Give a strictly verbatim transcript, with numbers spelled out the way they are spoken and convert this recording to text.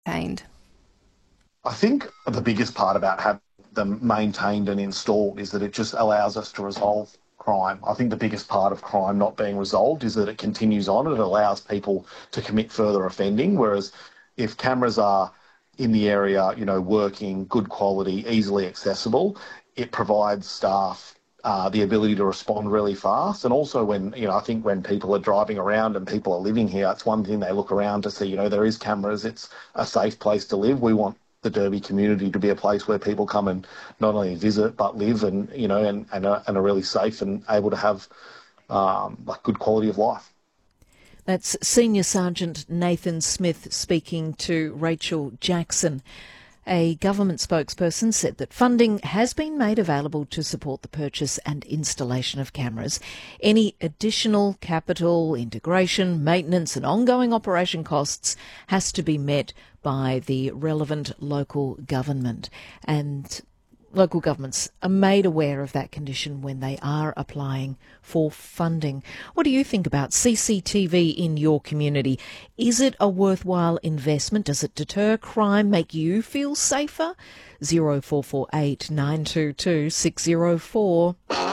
maintained? I think the biggest part about having them maintained and installed is that it just allows us to resolve crime. I think the biggest part of crime not being resolved is that it continues on. It allows people to commit further offending, whereas if cameras are in the area, you know, working, good quality, easily accessible, it provides staff uh, the ability to respond really fast. And also when, you know, I think when people are driving around and people are living here, it's one thing they look around to see, you know, there is cameras, it's a safe place to live. We want the Derby community to be a place where people come and not only visit but live and, you know, and, and, are, and are really safe and able to have um, like good quality of life. That's Senior Sergeant Nathan Smith speaking to Rachel Jackson. A government spokesperson said that funding has been made available to support the purchase and installation of cameras. Any additional capital, integration, maintenance and ongoing operation costs has to be met by the relevant local government. And local governments are made aware of that condition when they are applying for funding. What do you think about C C T V in your community? Is it a worthwhile investment? Does it deter crime, make you feel safer? zero four four eight nine two two six zero four.